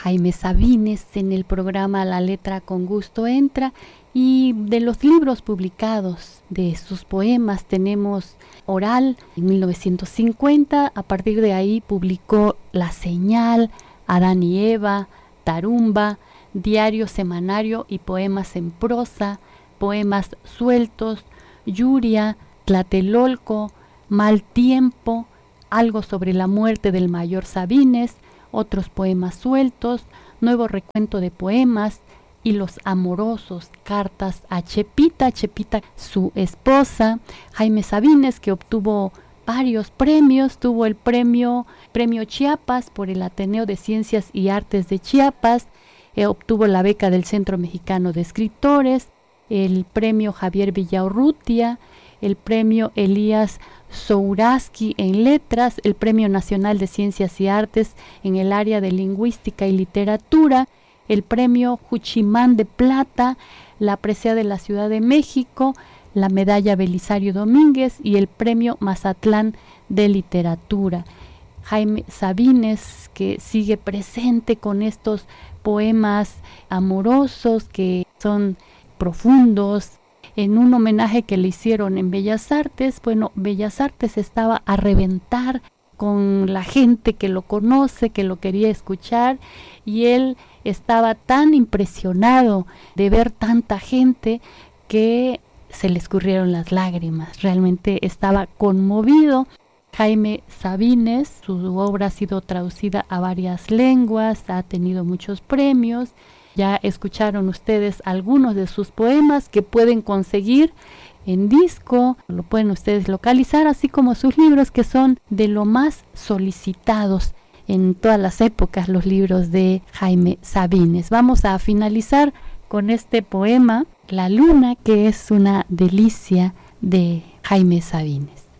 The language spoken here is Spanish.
Jaime Sabines en el programa La Letra con Gusto Entra. Y de los libros publicados de sus poemas tenemos Oral en 1950, a partir de ahí publicó La Señal, Adán y Eva, Tarumba, Diario Semanario y Poemas en Prosa, Poemas Sueltos, Yuria, Tlatelolco, Mal Tiempo, Algo sobre la muerte del mayor Sabines, Otros poemas sueltos, Nuevo recuento de poemas y Los amorosos, cartas a Chepita, su esposa. Jaime Sabines, que obtuvo varios premios, tuvo el premio Chiapas por el Ateneo de Ciencias y Artes de Chiapas, obtuvo la beca del Centro Mexicano de Escritores, el premio Javier Villaurrutia, el premio Elías Souraski en Letras, el Premio Nacional de Ciencias y Artes en el área de Lingüística y Literatura, el premio Juchimán de Plata, la Presea de la Ciudad de México, la medalla Belisario Domínguez y el premio Mazatlán de Literatura. Jaime Sabines, que sigue presente con estos poemas amorosos que son profundos, en un homenaje que le hicieron en Bellas Artes. Bueno, Bellas Artes estaba a reventar con la gente que lo conoce, que lo quería escuchar, y él estaba tan impresionado de ver tanta gente que se le escurrieron las lágrimas. Realmente estaba conmovido. Jaime Sabines, su obra ha sido traducida a varias lenguas, ha tenido muchos premios. Ya escucharon ustedes algunos de sus poemas que pueden conseguir en disco, lo pueden ustedes localizar, así como sus libros, que son de lo más solicitados en todas las épocas, los libros de Jaime Sabines. Vamos a finalizar con este poema, La Luna, que es una delicia de Jaime Sabines.